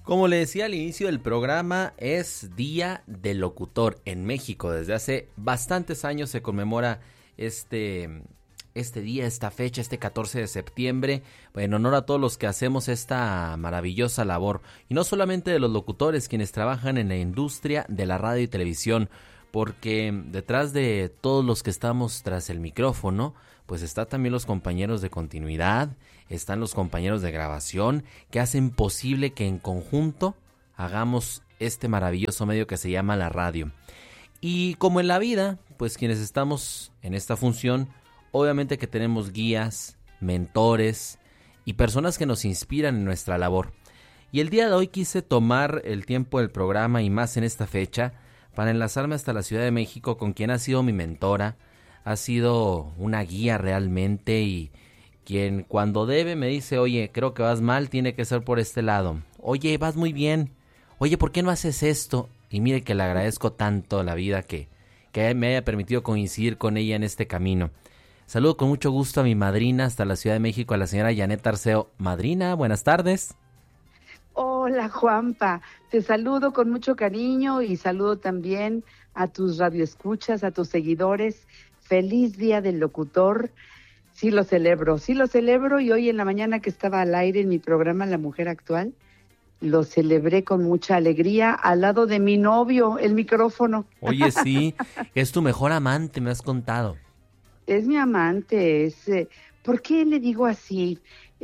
Como le decía al inicio del programa, es Día del Locutor en México. Desde hace bastantes años se conmemora este día, esta fecha, este 14 de septiembre, en honor a todos los que hacemos esta maravillosa labor. Y no solamente de los locutores, quienes trabajan en la industria de la radio y televisión, porque detrás de todos los que estamos tras el micrófono, pues está también los compañeros de continuidad, están los compañeros de grabación, que hacen posible que en conjunto hagamos este maravilloso medio que se llama la radio. Y como en la vida, pues quienes estamos en esta función, obviamente que tenemos guías, mentores y personas que nos inspiran en nuestra labor. Y el día de hoy quise tomar el tiempo del programa y más en esta fecha para enlazarme hasta la Ciudad de México con quien ha sido mi mentora, ha sido una guía realmente y quien cuando debe me dice, oye, creo que vas mal, tiene que ser por este lado. Oye, vas muy bien. Oye, ¿por qué no haces esto? Y mire que le agradezco tanto a la vida que me haya permitido coincidir con ella en este camino. Saludo con mucho gusto a mi madrina hasta la Ciudad de México, a la señora Janet Arceo. Madrina, buenas tardes. Hola Juanpa, te saludo con mucho cariño y saludo también a tus radioescuchas, a tus seguidores. Feliz Día del Locutor. Sí lo celebro y hoy en la mañana que estaba al aire en mi programa La Mujer Actual, lo celebré con mucha alegría al lado de mi novio, el micrófono. Oye, sí, es tu mejor amante, me has contado. Es mi amante, ¿por qué le digo así?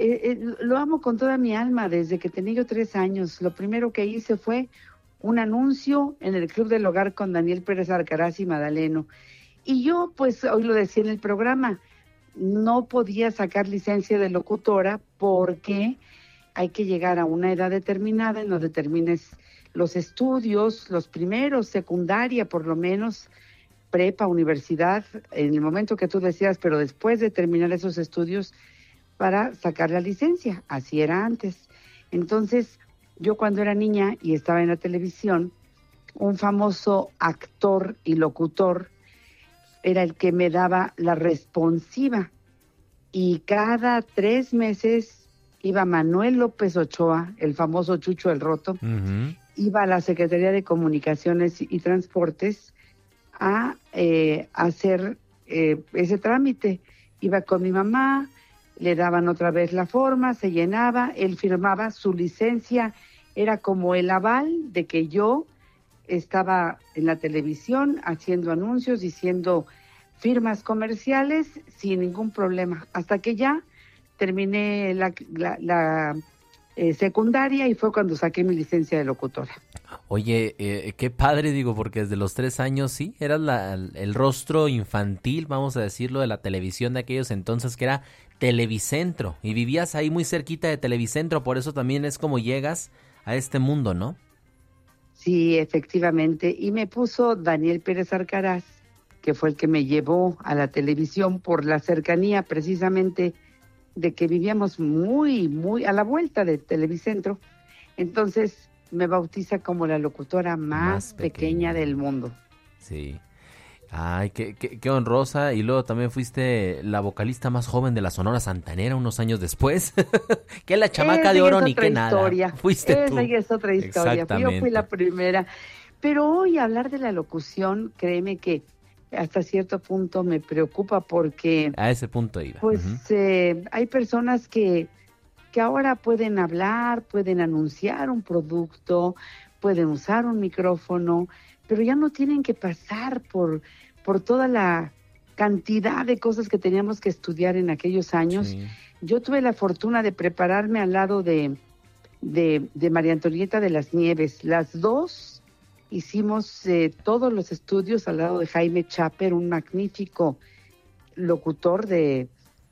Lo amo con toda mi alma desde que tenía yo 3 años. Lo primero que hice fue un anuncio en el Club del Hogar con Daniel Pérez Arcaraz y Madaleno. Y yo, pues, hoy lo decía en el programa, no podía sacar licencia de locutora porque hay que llegar a una edad determinada en donde termines los estudios, los primeros, secundaria por lo menos, prepa, universidad, en el momento que tú decías, pero después de terminar esos estudios para sacar la licencia. Así era antes. Entonces, yo cuando era niña y estaba en la televisión, un famoso actor y locutor era el que me daba la responsiva. Y cada 3 meses iba Manuel López Ochoa, el famoso Chucho el Roto, iba a la Secretaría de Comunicaciones y Transportes a hacer ese trámite. Iba con mi mamá, le daban otra vez la forma, se llenaba, él firmaba su licencia, era como el aval de que yo estaba en la televisión haciendo anuncios, diciendo firmas comerciales sin ningún problema, hasta que ya terminé la secundaria y fue cuando saqué mi licencia de locutora. Oye, qué padre, digo, porque desde los 3 años, sí, eras el rostro infantil, vamos a decirlo, de la televisión de aquellos entonces, que era Televicentro, y vivías ahí muy cerquita de Televicentro, por eso también es como llegas a este mundo, ¿no? Sí, efectivamente, y me puso Daniel Pérez Arcaraz, que fue el que me llevó a la televisión por la cercanía precisamente de que vivíamos muy a la vuelta de Televicentro. Entonces me bautiza como la locutora más pequeña del mundo. Sí. Ay, qué honrosa. Y luego también fuiste la vocalista más joven de la Sonora Santanera unos años después. Que la chamaca de oro ni que historia. Nada. Fuiste tú. Esa ya es otra historia. Yo fui la primera. Pero hoy hablar de la locución, créeme que hasta cierto punto me preocupa porque... A ese punto iba. Pues hay personas que ahora pueden hablar, pueden anunciar un producto, pueden usar un micrófono, pero ya no tienen que pasar por toda la cantidad de cosas que teníamos que estudiar en aquellos años. Sí. Yo tuve la fortuna de prepararme al lado de María Antonieta de las Nieves. Las dos hicimos todos los estudios al lado de Jaime Chaper, un magnífico locutor de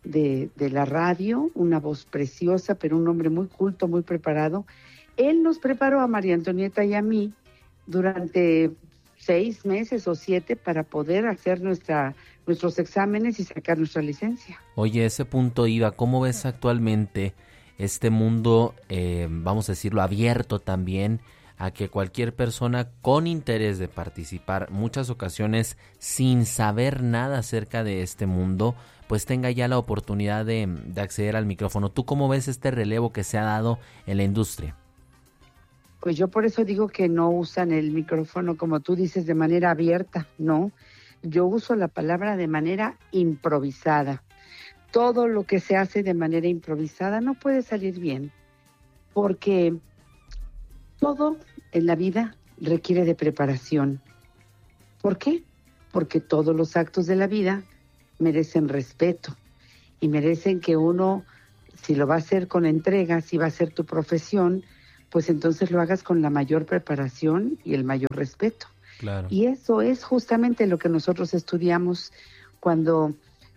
la radio, una voz preciosa, pero un hombre muy culto, muy preparado. Él nos preparó a María Antonieta y a mí durante 6 meses o 7 para poder hacer nuestros exámenes y sacar nuestra licencia. Oye, ese punto iba, ¿cómo ves actualmente este mundo, vamos a decirlo, abierto también a que cualquier persona con interés de participar, muchas ocasiones sin saber nada acerca de este mundo, pues tenga ya la oportunidad de acceder al micrófono? ¿Tú cómo ves este relevo que se ha dado en la industria? Pues yo por eso digo que no usan el micrófono, como tú dices, de manera abierta, no. Yo uso la palabra de manera improvisada. Todo lo que se hace de manera improvisada no puede salir bien, porque todo en la vida requiere de preparación. ¿Por qué? Porque todos los actos de la vida merecen respeto y merecen que uno, si lo va a hacer con entrega, si va a ser tu profesión, pues entonces lo hagas con la mayor preparación y el mayor respeto. Claro. Y eso es justamente lo que nosotros estudiamos cuando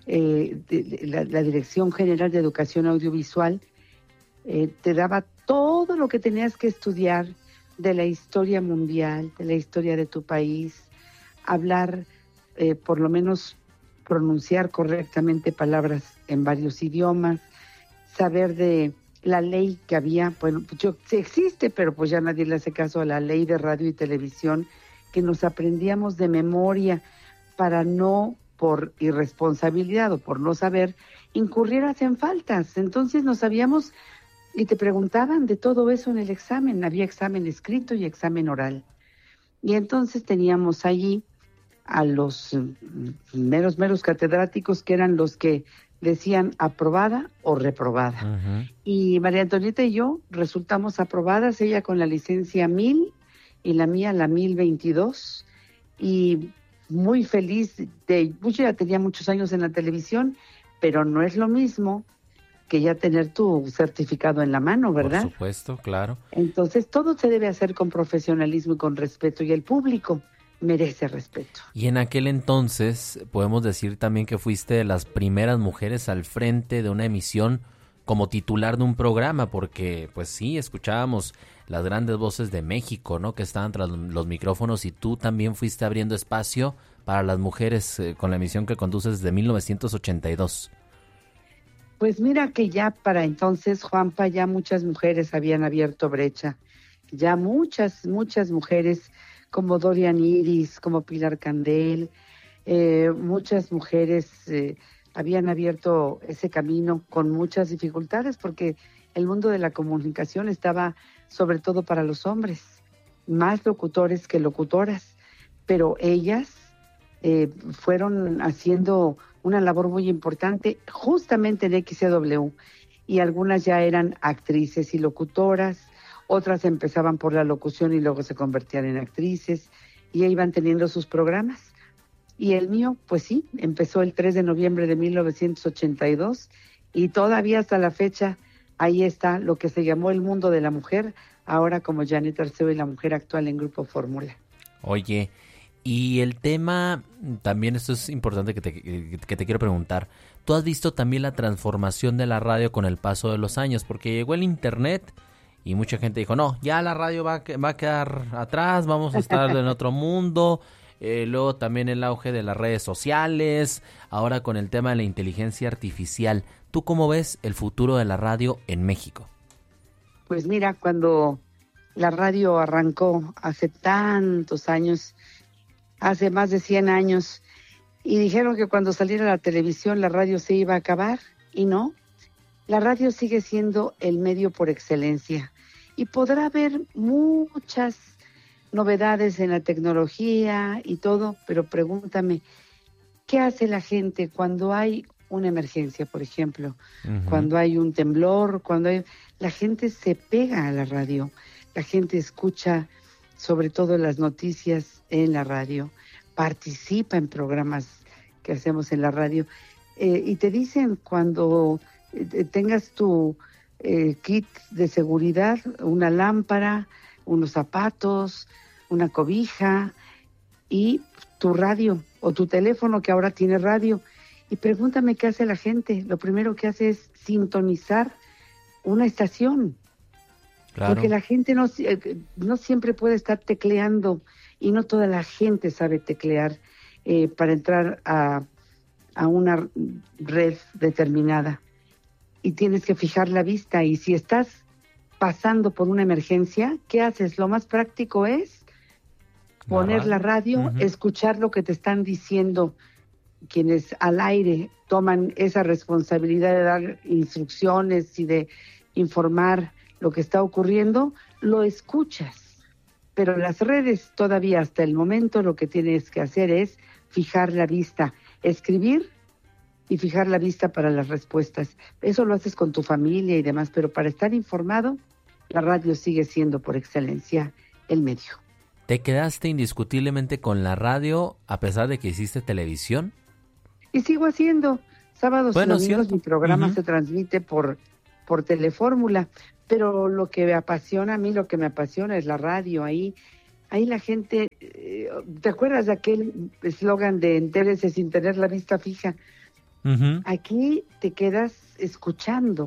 la Dirección General de Educación Audiovisual te daba todo lo que tenías que estudiar de la historia mundial, de la historia de tu país, hablar, por lo menos pronunciar correctamente palabras en varios idiomas, saber de la ley que había, bueno, sí existe, pero pues ya nadie le hace caso a la ley de radio y televisión, que nos aprendíamos de memoria para no, por irresponsabilidad o por no saber, incurrieras en faltas. Entonces nos sabíamos y te preguntaban de todo eso en el examen. Había examen escrito y examen oral. Y entonces teníamos allí a los meros catedráticos, que eran los que decían aprobada o reprobada. Uh-huh. Y María Antonieta y yo resultamos aprobadas, ella con la licencia 1000 y la mía la 1022, y muy feliz. Yo ya tenía muchos años en la televisión, pero no es lo mismo que ya tener tu certificado en la mano, ¿verdad? Por supuesto, claro. Entonces todo se debe hacer con profesionalismo y con respeto, y el público merece respeto. Y en aquel entonces podemos decir también que fuiste de las primeras mujeres al frente de una emisión como titular de un programa, porque pues sí, escuchábamos las grandes voces de México, ¿no?, que estaban tras los micrófonos, y tú también fuiste abriendo espacio para las mujeres con la emisión que conduces desde 1982. Pues mira que ya para entonces, Juanpa, ya muchas mujeres habían abierto brecha, ya muchas mujeres como Dorian Iris, como Pilar Candel, muchas mujeres habían abierto ese camino con muchas dificultades, porque el mundo de la comunicación estaba sobre todo para los hombres, más locutores que locutoras, pero ellas fueron haciendo una labor muy importante justamente en XCW, y algunas ya eran actrices y locutoras, otras empezaban por la locución y luego se convertían en actrices y iban teniendo sus programas. Y el mío, pues sí, empezó el 3 de noviembre de 1982 y todavía hasta la fecha ahí está lo que se llamó el mundo de la mujer, ahora como Janet Arceo y la mujer actual en Grupo Fórmula. Oye, y el tema, también esto es importante que te quiero preguntar, ¿tú has visto también la transformación de la radio con el paso de los años? Porque llegó el internet y mucha gente dijo, no, ya la radio va a quedar atrás, vamos a estar en otro mundo. Luego también el auge de las redes sociales, ahora con el tema de la inteligencia artificial. ¿Tú cómo ves el futuro de la radio en México? Pues mira, cuando la radio arrancó hace tantos años, hace más de 100 años, y dijeron que cuando saliera la televisión la radio se iba a acabar, y no, la radio sigue siendo el medio por excelencia, y podrá haber muchas novedades en la tecnología y todo, pero pregúntame, ¿qué hace la gente cuando hay una emergencia, por ejemplo? Uh-huh. Cuando hay un temblor, la gente se pega a la radio, la gente escucha sobre todo las noticias en la radio, participa en programas que hacemos en la radio, y te dicen cuando tengas tu kit de seguridad, una lámpara, unos zapatos, una cobija y tu radio o tu teléfono que ahora tiene radio. Y pregúntame qué hace la gente. Lo primero que hace es sintonizar una estación. Claro. Porque la gente no siempre puede estar tecleando, y no toda la gente sabe teclear para entrar a una red determinada. Y tienes que fijar la vista, y si estás pasando por una emergencia, ¿qué haces? Lo más práctico es poner la radio, uh-huh, escuchar lo que te están diciendo quienes al aire toman esa responsabilidad de dar instrucciones y de informar lo que está ocurriendo, lo escuchas. Pero las redes todavía hasta el momento lo que tienes que hacer es fijar la vista, escribir y fijar la vista para las respuestas. Eso lo haces con tu familia y demás, pero para estar informado, la radio sigue siendo por excelencia el medio. ¿Te quedaste indiscutiblemente con la radio a pesar de que hiciste televisión? Y sigo haciendo. Sábados y domingos cierto. Mi programa se transmite por Telefórmula, pero lo que me apasiona es la radio. Ahí la gente, ¿te acuerdas de aquel eslogan de entérese sin tener la vista fija? Uh-huh. Aquí te quedas escuchando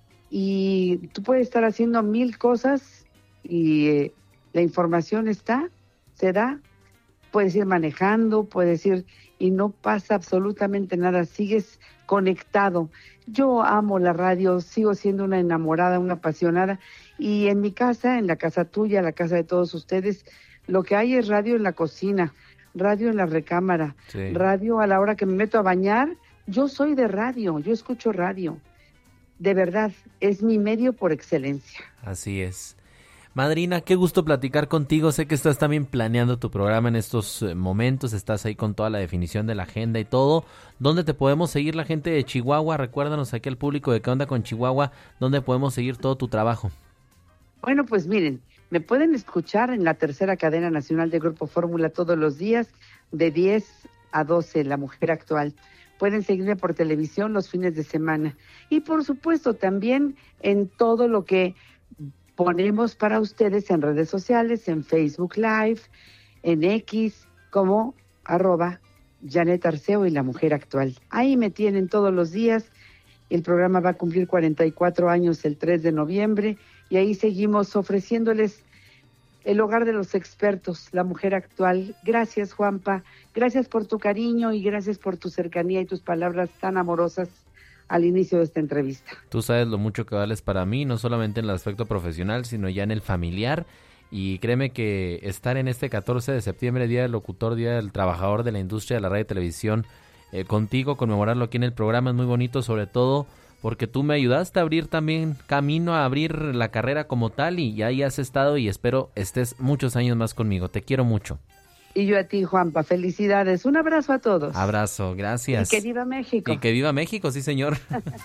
y tú puedes estar haciendo 1000 cosas y la información se da, puedes ir manejando, puedes ir y no pasa absolutamente nada, sigues conectado. Yo amo la radio, sigo siendo una enamorada, una apasionada, y en mi casa, en la casa tuya, la casa de todos ustedes, lo que hay es radio en la cocina, radio en la recámara, sí, radio a la hora que me meto a bañar. Yo soy de radio, yo escucho radio. De verdad, es mi medio por excelencia. Así es. Madrina, qué gusto platicar contigo. Sé que estás también planeando tu programa en estos momentos. Estás ahí con toda la definición de la agenda y todo. ¿Dónde te podemos seguir la gente de Chihuahua? Recuérdanos aquí al público de ¿Qué onda con Chihuahua? ¿Dónde podemos seguir todo tu trabajo? Bueno, pues miren, me pueden escuchar en la tercera cadena nacional de Grupo Fórmula todos los días de 10 a 12, La Mujer Actual. Pueden seguirme por televisión los fines de semana. Y por supuesto también en todo lo que ponemos para ustedes en redes sociales, en Facebook Live, en X, como @Janet Arceo y La Mujer Actual. Ahí me tienen todos los días. El programa va a cumplir 44 años el 3 de noviembre y ahí seguimos ofreciéndoles el hogar de los expertos, La Mujer Actual. Gracias, Juanpa. Gracias por tu cariño y gracias por tu cercanía y tus palabras tan amorosas al inicio de esta entrevista. Tú sabes lo mucho que vales para mí, no solamente en el aspecto profesional, sino ya en el familiar. Y créeme que estar en este 14 de septiembre, Día del Locutor, Día del Trabajador de la Industria de la Radio y Televisión, contigo, conmemorarlo aquí en el programa es muy bonito, sobre todo porque tú me ayudaste a abrir también camino, a abrir la carrera como tal, y ahí has estado y espero estés muchos años más conmigo. Te quiero mucho. Y yo a ti, Juanpa, felicidades. Un abrazo a todos. Abrazo, gracias. Y que viva México. Y que viva México, sí señor.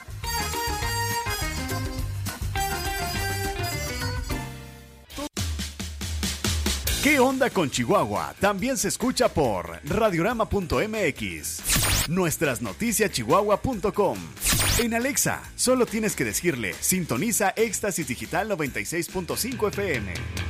¿Qué onda con Chihuahua? También se escucha por radiorama.mx, nuestras noticias chihuahua.com. En Alexa, solo tienes que decirle, sintoniza Éxtasis Digital 96.5 FM.